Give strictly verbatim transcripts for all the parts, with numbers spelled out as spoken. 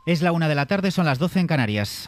Es la una de la tarde, son las doce en Canarias.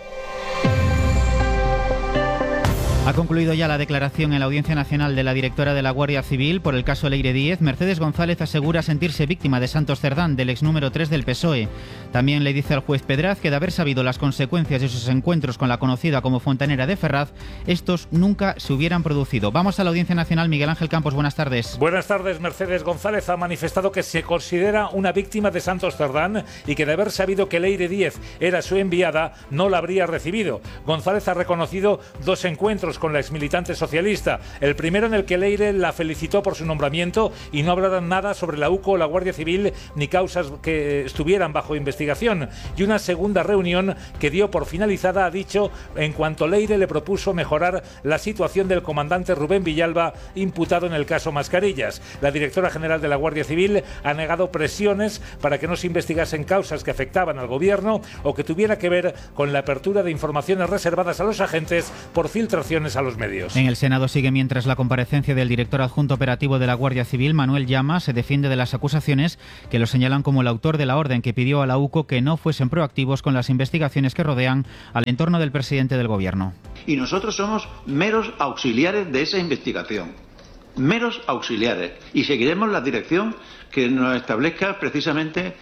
Ha concluido ya la declaración en la Audiencia Nacional de la directora de la Guardia Civil por el caso Leire Díez. Mercedes González asegura sentirse víctima de Santos Cerdán, del ex número tres del P S O E. También le dice al juez Pedraz que de haber sabido las consecuencias de sus encuentros con la conocida como Fontanera de Ferraz, estos nunca se hubieran producido. Vamos a la Audiencia Nacional. Miguel Ángel Campos, buenas tardes. Buenas tardes. Mercedes González ha manifestado que se considera una víctima de Santos Cerdán y que de haber sabido que Leire Díez era su enviada, no la habría recibido. González ha reconocido dos encuentros con la exmilitante socialista. El primero en el que Leire la felicitó por su nombramiento y no hablaron nada sobre la U C O o la Guardia Civil ni causas que estuvieran bajo investigación. Y una segunda reunión que dio por finalizada, ha dicho, en cuanto Leire le propuso mejorar la situación del comandante Rubén Villalba, imputado en el caso Mascarillas. La directora general de la Guardia Civil ha negado presiones para que no se investigasen causas que afectaban al gobierno o que tuviera que ver con la apertura de informaciones reservadas a los agentes por filtraciones a los medios. En el Senado sigue mientras la comparecencia del director adjunto operativo de la Guardia Civil, Manuel Llama, se defiende de las acusaciones que lo señalan como el autor de la orden que pidió a la U C O que no fuesen proactivos con las investigaciones que rodean al entorno del presidente del gobierno. Y nosotros somos meros auxiliares de esa investigación, meros auxiliares, y seguiremos la dirección que nos establezca precisamente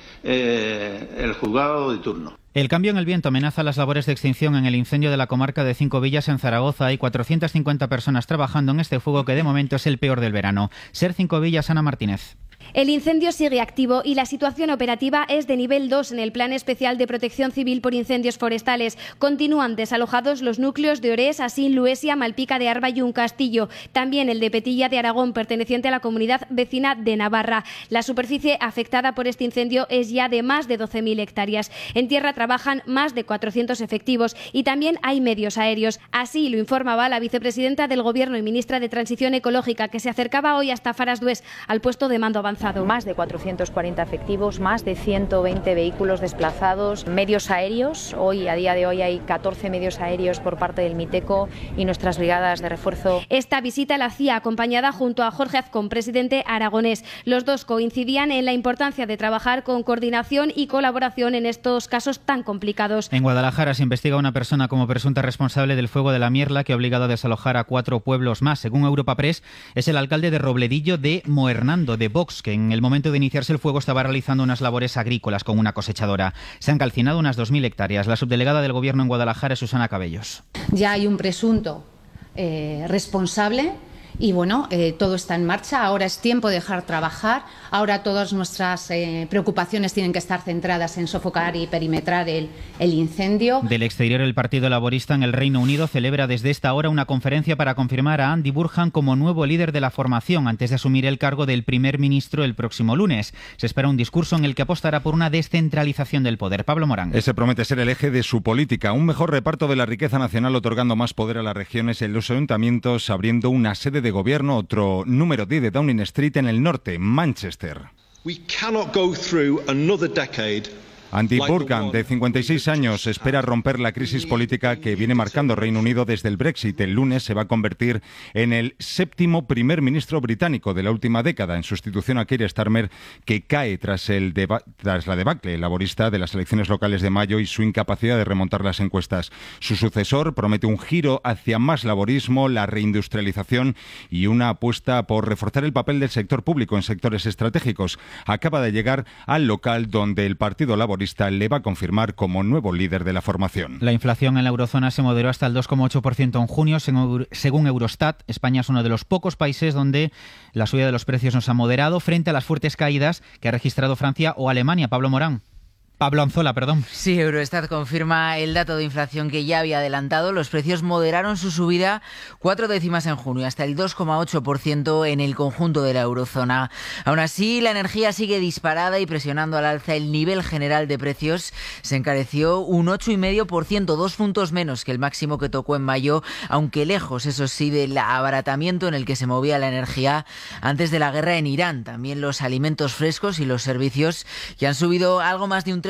eh, el juzgado de turno. El cambio en el viento amenaza las labores de extinción en el incendio de la comarca de Cinco Villas en Zaragoza. Hay cuatrocientas cincuenta personas trabajando en este fuego que de momento es el peor del verano. Ser Cinco Villas, Ana Martínez. El incendio sigue activo y la situación operativa es de nivel dos en el Plan Especial de Protección Civil por Incendios Forestales. Continúan desalojados los núcleos de Orés, Asín, Luesia, Malpica de Arba y Un Castillo. También el de Petilla de Aragón, perteneciente a la comunidad vecina de Navarra. La superficie afectada por este incendio es ya de más de doce mil hectáreas. En tierra trabajan más de cuatrocientos efectivos y también hay medios aéreos. Así lo informaba la vicepresidenta del Gobierno y ministra de Transición Ecológica, que se acercaba hoy hasta Farasdués, al puesto de mando avanzado. Más de cuatrocientos cuarenta efectivos, más de ciento veinte vehículos desplazados, medios aéreos. Hoy, a día de hoy, hay catorce medios aéreos por parte del MITECO y nuestras brigadas de refuerzo. Esta visita la hacía acompañada junto a Jorge Azcón, presidente aragonés. Los dos coincidían en la importancia de trabajar con coordinación y colaboración en estos casos tan complicados. En Guadalajara se investiga a una persona como presunta responsable del fuego de la Mierla que ha obligado a desalojar a cuatro pueblos más. Según Europa Press, es el alcalde de Robledillo de Moernando, de Vox, que en el momento de iniciarse el fuego estaba realizando unas labores agrícolas con una cosechadora. Se han calcinado unas dos mil hectáreas. La subdelegada del Gobierno en Guadalajara es Susana Cabellos. Ya hay un presunto eh, responsable. Y bueno, eh, todo está en marcha, ahora es tiempo de dejar trabajar, ahora todas nuestras eh, preocupaciones tienen que estar centradas en sofocar y perimetrar el, el incendio. Del exterior, el Partido Laborista en el Reino Unido celebra desde esta hora una conferencia para confirmar a Andy Burnham como nuevo líder de la formación antes de asumir el cargo del primer ministro el próximo lunes. Se espera un discurso en el que apostará por una descentralización del poder. Pablo Morán. Ese promete ser el eje de su política, un mejor reparto de la riqueza nacional otorgando más poder a las regiones en los ayuntamientos, abriendo una sede de gobierno, otro número diez de Downing Street en el norte, Manchester. We cannot go through another decade. Andy Burnham, de cincuenta y seis años, espera romper la crisis política que viene marcando Reino Unido desde el Brexit. El lunes se va a convertir en el séptimo primer ministro británico de la última década, en sustitución a Keir Starmer, que cae tras, el deba- tras la debacle laborista de las elecciones locales de mayo y su incapacidad de remontar las encuestas. Su sucesor promete un giro hacia más laborismo, la reindustrialización y una apuesta por reforzar el papel del sector público en sectores estratégicos. Acaba de llegar al local donde el Partido Laborista le va a confirmar como nuevo líder de la formación. La inflación en la eurozona se moderó hasta el dos coma ocho por ciento en junio, según Eurostat. España es uno de los pocos países donde la subida de los precios nos ha moderado frente a las fuertes caídas que ha registrado Francia o Alemania. Pablo Morán. Pablo Anzola, perdón. Sí, Eurostat confirma el dato de inflación que ya había adelantado. Los precios moderaron su subida cuatro décimas en junio, hasta el dos coma ocho por ciento en el conjunto de la eurozona. Aún así, la energía sigue disparada y presionando al alza el nivel general de precios. Se encareció un ocho coma cinco por ciento, dos puntos menos que el máximo que tocó en mayo, aunque lejos, eso sí, del abaratamiento en el que se movía la energía antes de la guerra en Irán. También los alimentos frescos y los servicios, que han subido algo más de un tres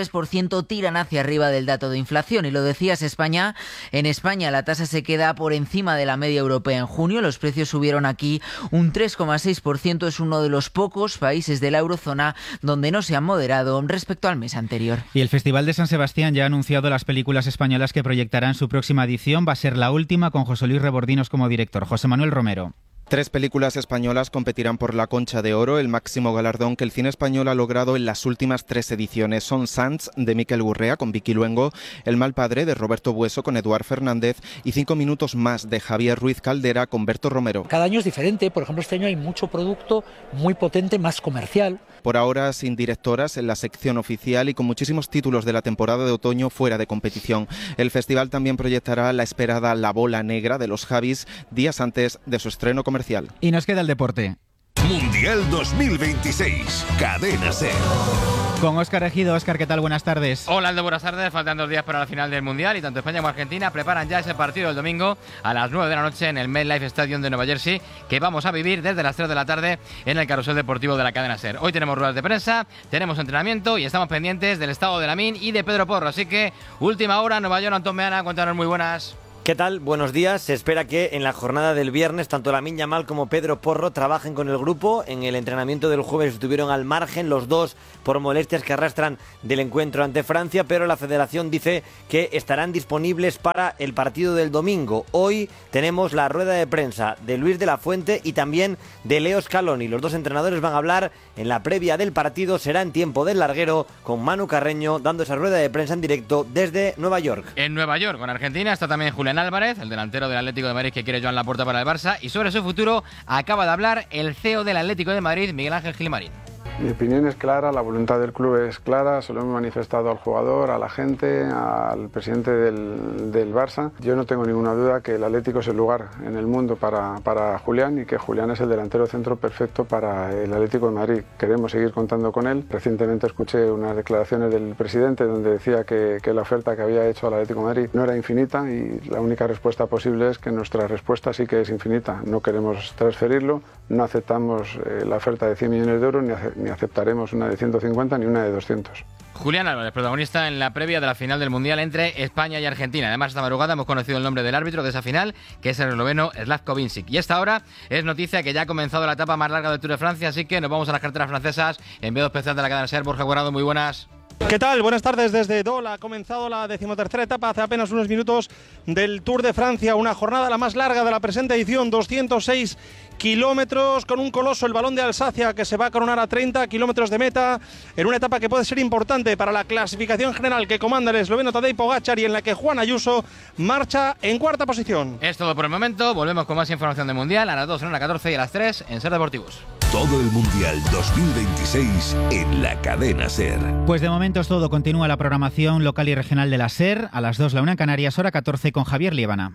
tres por ciento tiran hacia arriba del dato de inflación. Y lo decías, España. En España la tasa se queda por encima de la media europea en junio. Los precios subieron aquí un tres coma seis por ciento. Es uno de los pocos países de la eurozona donde no se han moderado respecto al mes anterior. Y el Festival de San Sebastián ya ha anunciado las películas españolas que proyectarán su próxima edición. Va a ser la última con José Luis Rebordinos como director. José Manuel Romero. Tres películas españolas competirán por la Concha de Oro, el máximo galardón que el cine español ha logrado en las últimas tres ediciones. Son Sants, de Miquel Gurrea, con Vicky Luengo, El mal padre, de Roberto Bueso, con Eduard Fernández, y Cinco minutos más, de Javier Ruiz Caldera, con Berto Romero. Cada año es diferente. Por ejemplo, este año hay mucho producto muy potente, más comercial. Por ahora sin directoras en la sección oficial y con muchísimos títulos de la temporada de otoño fuera de competición. El festival también proyectará la esperada La bola negra de los Javis días antes de su estreno comercial. Y nos queda el deporte. Mundial dos mil veintiséis, Cadena SER. Con Óscar Ejido. Óscar, ¿qué tal? Buenas tardes. Hola, Aldo, buenas tardes. Faltan dos días para la final del Mundial y tanto España como Argentina preparan ya ese partido el domingo a las nueve de la noche en el MetLife Stadium de Nueva Jersey, que vamos a vivir desde las tres de la tarde en el carrusel deportivo de la cadena SER. Hoy tenemos ruedas de prensa, tenemos entrenamiento y estamos pendientes del estado de Lamine y de Pedro Porro. Así que, última hora, Nueva York, Antón Meana, cuéntanos, muy buenas. ¿Qué tal? Buenos días. Se espera que en la jornada del viernes tanto Lamine Yamal como Pedro Porro trabajen con el grupo. En el entrenamiento del jueves estuvieron al margen los dos por molestias que arrastran del encuentro ante Francia, pero la federación dice que estarán disponibles para el partido del domingo. Hoy tenemos la rueda de prensa de Luis de la Fuente y también de Leo Scaloni. Los dos entrenadores van a hablar en la previa del partido. Será en tiempo del larguero con Manu Carreño dando esa rueda de prensa en directo desde Nueva York. En Nueva York, con Argentina, está también Julián Álvarez, el delantero del Atlético de Madrid que quiere Joan Laporta para el Barça, y sobre su futuro acaba de hablar el C E O del Atlético de Madrid, Miguel Ángel Gilmarín. Mi opinión es clara, la voluntad del club es clara, se lo hemos manifestado al jugador, a la gente, al presidente del, del Barça. Yo no tengo ninguna duda que el Atlético es el lugar en el mundo para, para Julián y que Julián es el delantero centro perfecto para el Atlético de Madrid. Queremos seguir contando con él. Recientemente escuché unas declaraciones del presidente donde decía que, que la oferta que había hecho al Atlético de Madrid no era infinita y la única respuesta posible es que nuestra respuesta sí que es infinita. No queremos transferirlo, no aceptamos eh, la oferta de cien millones de euros ni, ni aceptaremos una de ciento cincuenta ni una de doscientos. Julián Álvarez, protagonista en la previa de la final del Mundial entre España y Argentina. Además, esta madrugada hemos conocido el nombre del árbitro de esa final, que es el esloveno Slavko Vincic. Y esta hora es noticia que ya ha comenzado la etapa más larga del Tour de Francia, así que nos vamos a las carreteras francesas. Enviado especial de la cadena SER, Borja Guardado, muy buenas. ¿Qué tal? Buenas tardes desde Dole. Ha comenzado la decimotercera etapa hace apenas unos minutos del Tour de Francia, una jornada la más larga de la presente edición, doscientos seis kilómetros, con un coloso, el Balón de Alsacia, que se va a coronar a treinta kilómetros de meta, en una etapa que puede ser importante para la clasificación general que comanda el esloveno Tadej Pogačar y en la que Juan Ayuso marcha en cuarta posición. Es todo por el momento, volvemos con más información del Mundial a las dos, en la catorce y a las tres en SER Deportivos. Todo el Mundial dos mil veintiséis en la cadena SER. Pues de momento es todo. Continúa la programación local y regional de la SER. A las dos, la una en Canarias, hora catorce, con Javier Liébana.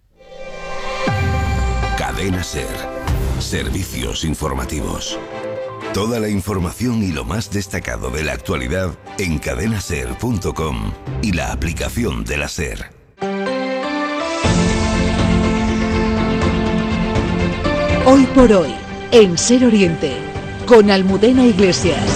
Cadena SER. Servicios informativos. Toda la información y lo más destacado de la actualidad en cadena ser punto com y la aplicación de la SER. Hoy por hoy, en SER Oriente, con Almudena Iglesias.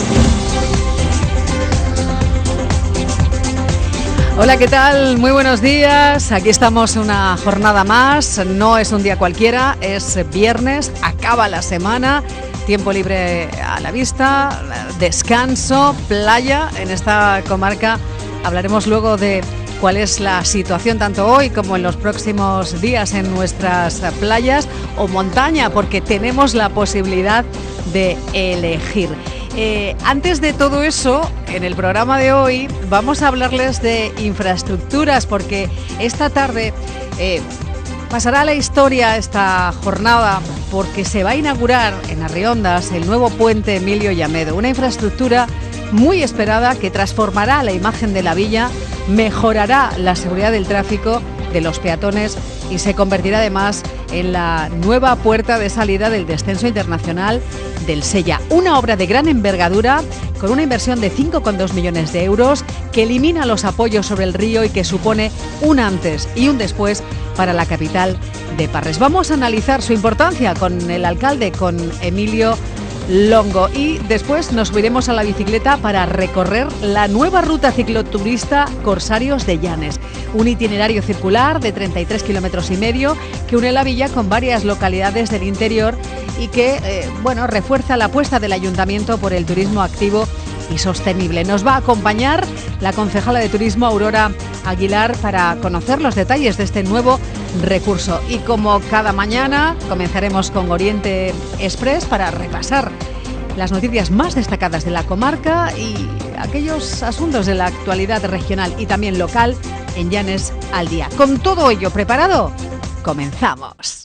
Hola, ¿qué tal? Muy buenos días. Aquí estamos una jornada más. No es un día cualquiera, es viernes, acaba la semana, tiempo libre a la vista, descanso, playa en esta comarca. Hablaremos luego de cuál es la situación tanto hoy como en los próximos días en nuestras playas o montaña, porque tenemos la posibilidad de elegir. Eh, antes de todo eso, en el programa de hoy vamos a hablarles de infraestructuras, porque esta tarde eh, pasará a la historia esta jornada porque se va a inaugurar en Arriondas el nuevo puente Emilio Llamedo, una infraestructura muy esperada que transformará la imagen de la villa, mejorará la seguridad del tráfico de los peatones y se convertirá además en la nueva puerta de salida del descenso internacional del Sella. Una obra de gran envergadura con una inversión de cinco coma dos millones de euros que elimina los apoyos sobre el río y que supone un antes y un después para la capital de Parres. Vamos a analizar su importancia con el alcalde, con Emilio Longo. Y después nos subiremos a la bicicleta para recorrer la nueva ruta cicloturista Corsarios de Llanes. Un itinerario circular de treinta y tres kilómetros y medio que une la villa con varias localidades del interior y que, eh, bueno, refuerza la apuesta del Ayuntamiento por el turismo activo y sostenible. Nos va a acompañar la concejala de Turismo, Aurora Aguilar, para conocer los detalles de este nuevo recurso. Y como cada mañana, comenzaremos con Oriente Express para repasar las noticias más destacadas de la comarca y aquellos asuntos de la actualidad regional y también local en Llanes al Día. Con todo ello preparado, comenzamos.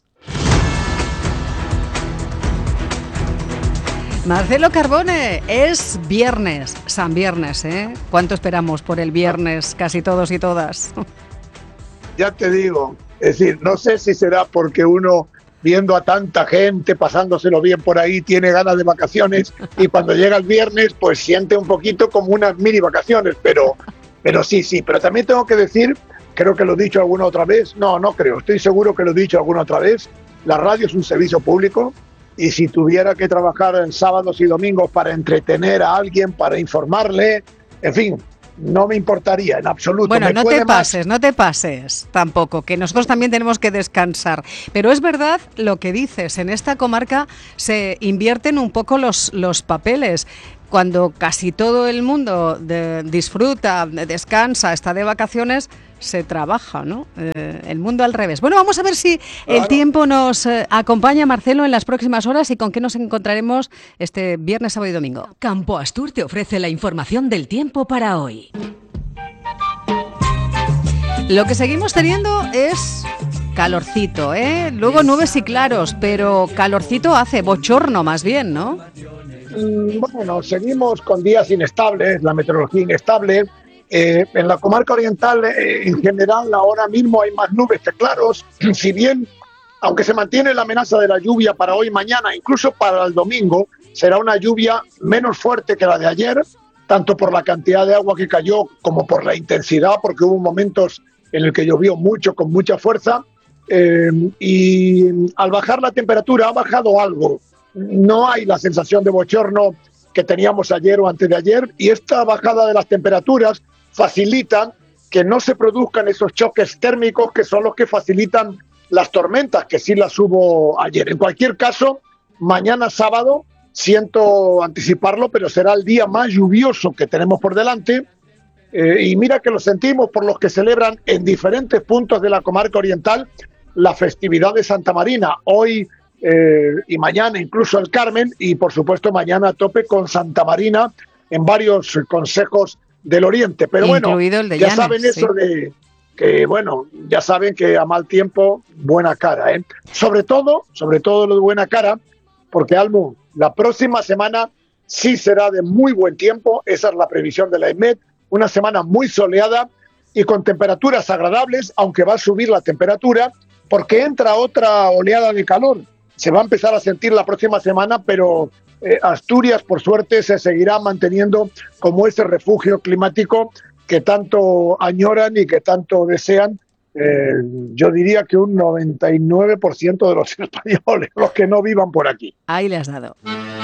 Marcelo Carbone, es viernes, San Viernes, ¿eh? ¿Cuánto esperamos por el viernes, casi todos y todas? Ya te digo, es decir, no sé si será porque uno, viendo a tanta gente, pasándoselo bien por ahí, tiene ganas de vacaciones y cuando llega el viernes, pues siente un poquito como unas mini vacaciones, pero, pero sí, sí, pero también tengo que decir, creo que lo he dicho alguna otra vez, no, no creo, estoy seguro que lo he dicho alguna otra vez, la radio es un servicio público. Y si tuviera que trabajar en sábados y domingos para entretener a alguien, para informarle, en fin, no me importaría en absoluto. Bueno, me no puede te más... pases, no te pases tampoco, que nosotros también tenemos que descansar. Pero es verdad lo que dices, en esta comarca se invierten un poco los, los papeles. Cuando casi todo el mundo de, disfruta, descansa, está de vacaciones, se trabaja, ¿no? Eh, el mundo al revés. Bueno, vamos a ver si claro. el tiempo nos eh, acompaña, Marcelo, en las próximas horas y con qué nos encontraremos este viernes, sábado y domingo. Campo Astur te ofrece la información del tiempo para hoy. Lo que seguimos teniendo es calorcito, ¿eh? Luego nubes y claros, pero calorcito hace, bochorno más bien, ¿no? Bueno, seguimos con días inestables, la meteorología inestable. Eh, en la comarca oriental, eh, en general, ahora mismo hay más nubes que claros. Si bien, aunque se mantiene la amenaza de la lluvia para hoy y mañana, incluso para el domingo, será una lluvia menos fuerte que la de ayer, tanto por la cantidad de agua que cayó como por la intensidad, porque hubo momentos en el que llovió mucho, con mucha fuerza. Eh, y al bajar la temperatura, ha bajado algo. No hay la sensación de bochorno que teníamos ayer o antes de ayer, y esta bajada de las temperaturas facilita que no se produzcan esos choques térmicos que son los que facilitan las tormentas, que sí las hubo ayer. En cualquier caso, mañana sábado, siento anticiparlo, pero será el día más lluvioso que tenemos por delante, eh, y mira que lo sentimos por los que celebran en diferentes puntos de la comarca oriental la festividad de Santa Marina. Hoy Eh, y mañana incluso el Carmen, y por supuesto mañana a tope con Santa Marina en varios consejos del Oriente. Pero bueno, el de ya Llanes, saben eso sí. de que, bueno, ya saben que a mal tiempo, buena cara, ¿eh? Sobre todo, sobre todo lo de buena cara, porque Almu, la próxima semana sí será de muy buen tiempo, esa es la previsión de la EMET, una semana muy soleada y con temperaturas agradables, aunque va a subir la temperatura, porque entra otra oleada de calor. Se va a empezar a sentir la próxima semana, pero eh, Asturias, por suerte, se seguirá manteniendo como ese refugio climático que tanto añoran y que tanto desean. Eh, yo diría que un noventa y nueve por ciento de los españoles, los que no vivan por aquí. Ahí le has dado.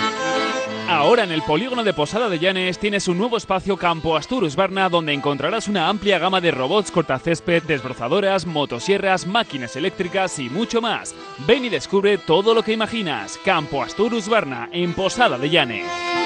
Ahora en el polígono de Posada de Llanes tienes un nuevo espacio Campo Astur Husqvarna donde encontrarás una amplia gama de robots cortacésped, desbrozadoras, motosierras, máquinas eléctricas y mucho más. Ven y descubre todo lo que imaginas. Campo Astur Husqvarna en Posada de Llanes.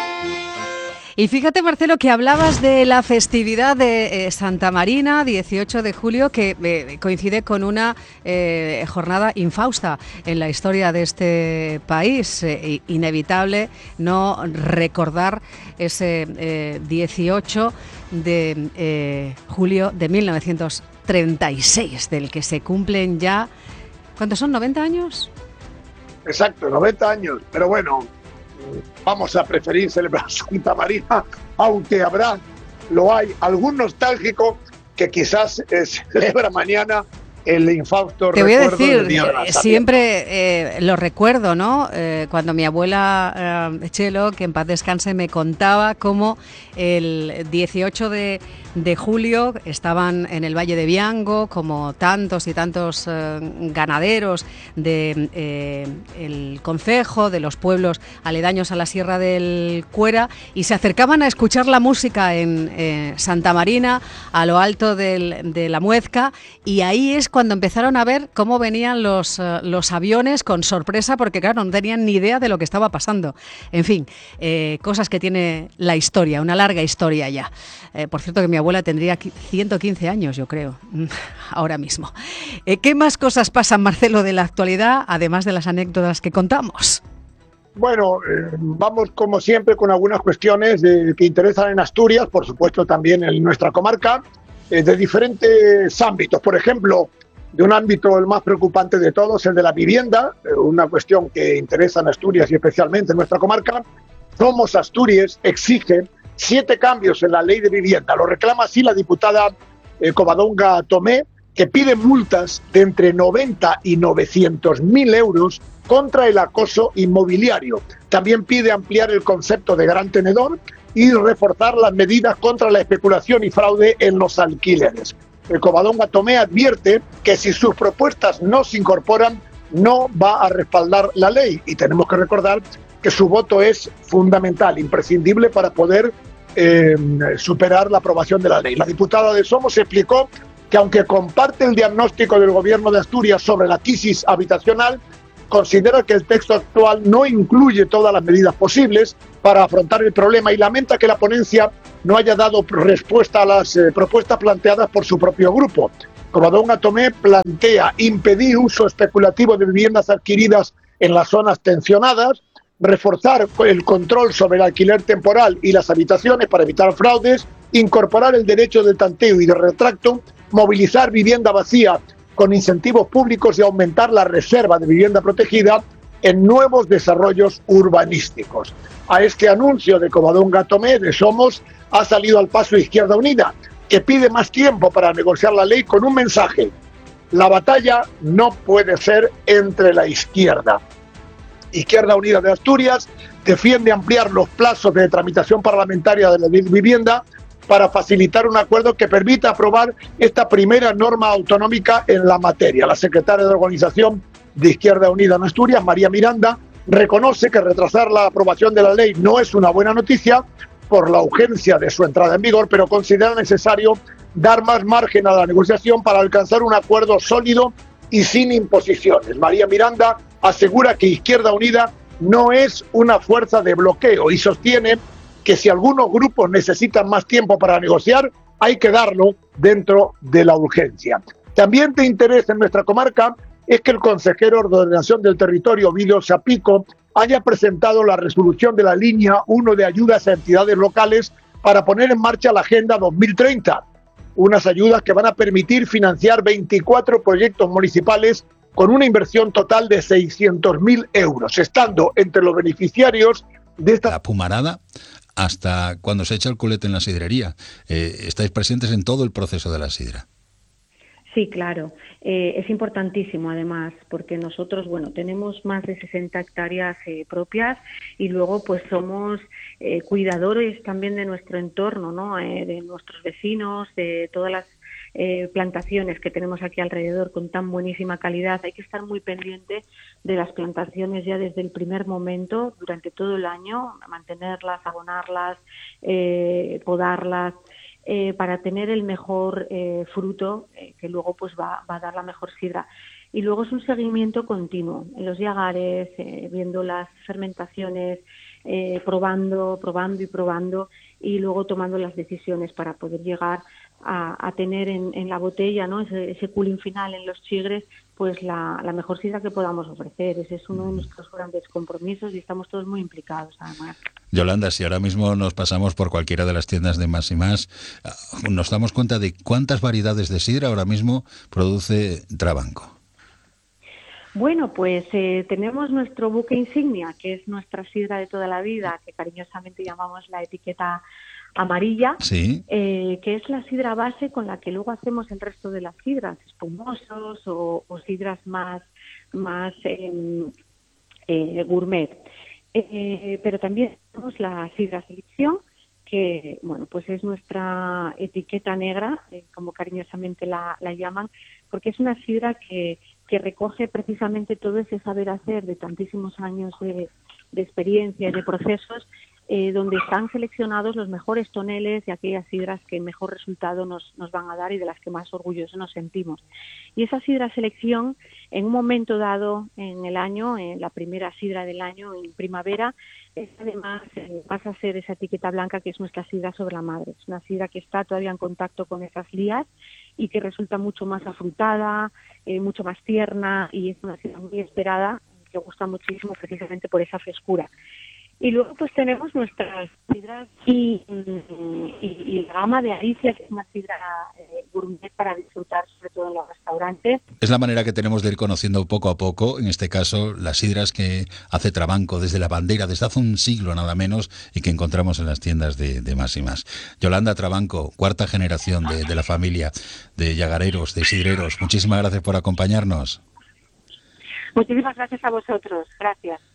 Y fíjate, Marcelo, que hablabas de la festividad de eh, Santa Marina, dieciocho de julio, que eh, coincide con una eh, jornada infausta en la historia de este país. Eh, inevitable no recordar ese eh, dieciocho de eh, julio de mil novecientos treinta y seis, del que se cumplen ya, ¿cuántos son? ¿noventa años? Exacto, noventa años, pero bueno, vamos a preferir celebrar Santa Marina, aunque habrá, lo hay, algún nostálgico que quizás eh, celebra mañana el infausto Te voy a recuerdo decir, del Día de la Sabia. siempre eh, lo recuerdo, ¿no? Eh, cuando mi abuela eh, Chelo, que en paz descanse, me contaba cómo el dieciocho de de julio. Estaban en el Valle de Viango, como tantos y tantos eh, ganaderos del de, eh, concejo, de los pueblos aledaños a la Sierra del Cuera, y se acercaban a escuchar la música en eh, Santa Marina, a lo alto del, de la Muezca, y ahí es cuando empezaron a ver cómo venían los, uh, los aviones con sorpresa, porque claro, no tenían ni idea de lo que estaba pasando. En fin, eh, cosas que tiene la historia, una larga historia ya. Eh, por cierto, que mi abuela tendría ciento quince años, yo creo, ahora mismo. Eh, ¿Qué más cosas pasan, Marcelo, de la actualidad, además de las anécdotas que contamos? Bueno, eh, vamos como siempre con algunas cuestiones de, que interesan en Asturias, por supuesto también en nuestra comarca, eh, de diferentes ámbitos. Por ejemplo, de un ámbito el más preocupante de todos, el de la vivienda, eh, una cuestión que interesa en Asturias y especialmente en nuestra comarca. Somos Asturias exige siete cambios en la ley de vivienda. Lo reclama así la diputada eh, Covadonga Tomé, que pide multas de entre noventa y novecientos mil euros contra el acoso inmobiliario. También pide ampliar el concepto de gran tenedor y reforzar las medidas contra la especulación y fraude en los alquileres. El Covadonga Tomé advierte que si sus propuestas no se incorporan, no va a respaldar la ley. Y tenemos que recordar que su voto es fundamental, imprescindible para poder eh, superar la aprobación de la ley. La diputada de Somos explicó que aunque comparte el diagnóstico del Gobierno de Asturias sobre la crisis habitacional, considera que el texto actual no incluye todas las medidas posibles para afrontar el problema y lamenta que la ponencia no haya dado respuesta a las eh, propuestas planteadas por su propio grupo. Covadonga Tomé plantea impedir uso especulativo de viviendas adquiridas en las zonas tensionadas, reforzar el control sobre el alquiler temporal y las habitaciones para evitar fraudes, incorporar el derecho de tanteo y de retracto, movilizar vivienda vacía con incentivos públicos y aumentar la reserva de vivienda protegida en nuevos desarrollos urbanísticos. A este anuncio de Covadonga Tomé de Somos ha salido al paso Izquierda Unida, que pide más tiempo para negociar la ley con un mensaje: la batalla no puede ser entre la izquierda. Izquierda Unida de Asturias defiende ampliar los plazos de tramitación parlamentaria de la ley de vivienda para facilitar un acuerdo que permita aprobar esta primera norma autonómica en la materia. La secretaria de Organización de Izquierda Unida en Asturias, María Miranda, reconoce que retrasar la aprobación de la ley no es una buena noticia por la urgencia de su entrada en vigor, pero considera necesario dar más margen a la negociación para alcanzar un acuerdo sólido y sin imposiciones. María Miranda asegura que Izquierda Unida no es una fuerza de bloqueo y sostiene que si algunos grupos necesitan más tiempo para negociar, hay que darlo dentro de la urgencia. También de interés en nuestra comarca es que el consejero de Ordenación del Territorio, Ovidio Sapico, haya presentado la resolución de la línea uno de ayudas a entidades locales para poner en marcha la Agenda dos mil treinta, unas ayudas que van a permitir financiar veinticuatro proyectos municipales con una inversión total de seiscientos mil euros, estando entre los beneficiarios de esta... La Pumarada hasta cuando se echa el culete en la sidrería. Eh, estáis presentes en todo el proceso de la sidra. Sí, claro. Eh, es importantísimo, además, porque nosotros, bueno, tenemos más de sesenta hectáreas eh, propias y luego, pues, somos eh, cuidadores también de nuestro entorno, ¿no? Eh, de nuestros vecinos, de todas las eh, plantaciones que tenemos aquí alrededor con tan buenísima calidad. Hay que estar muy pendiente de las plantaciones ya desde el primer momento, durante todo el año, mantenerlas, abonarlas, eh, podarlas, Eh, para tener el mejor eh, fruto eh, que luego pues va, va a dar la mejor sidra. Y luego es un seguimiento continuo en los yagares, eh, viendo las fermentaciones, eh, probando, probando y probando y luego tomando las decisiones para poder llegar a, a tener en, en la botella, ¿no? ese, ese cooling final en los chigres, pues la, la mejor sidra que podamos ofrecer. Ese es uno de nuestros grandes compromisos y estamos todos muy implicados, además. Yolanda, si ahora mismo nos pasamos por cualquiera de las tiendas de Más y Más, nos damos cuenta de cuántas variedades de sidra ahora mismo produce Trabanco. Bueno, pues eh, tenemos nuestro buque insignia, que es nuestra sidra de toda la vida, que cariñosamente llamamos la etiqueta amarilla, sí. eh, que es la sidra base con la que luego hacemos el resto de las sidras, espumosos o, o sidras más, más eh, eh, gourmet. Eh, pero también tenemos la sidra selección, que, bueno, pues es nuestra etiqueta negra, eh, como cariñosamente la, la llaman, porque es una sidra que, que recoge precisamente todo ese saber hacer de tantísimos años de, de experiencia y de procesos, eh, donde están seleccionados los mejores toneles y aquellas sidras que mejor resultado nos, nos van a dar y de las que más orgullosos nos sentimos. Y esa sidra selección, en un momento dado en el año, en la primera sidra del año, en primavera, es además eh, pasa a ser esa etiqueta blanca que es nuestra sidra sobre la madre. Es una sidra que está todavía en contacto con esas lías y que resulta mucho más afrutada, eh, mucho más tierna, y es una sidra muy esperada, que gusta muchísimo precisamente por esa frescura. Y luego pues tenemos nuestras sidras y, y, y la gama de Alicia, que es una sidra eh, gourmet para disfrutar sobre todo en los restaurantes. Es la manera que tenemos de ir conociendo poco a poco, en este caso, las sidras que hace Trabanco desde la bandera, desde hace un siglo nada menos, y que encontramos en las tiendas de, de más y más. Yolanda Trabanco, cuarta generación de, de la familia de llagareros, de sidreros. Muchísimas gracias por acompañarnos. Muchísimas gracias a vosotros. Gracias.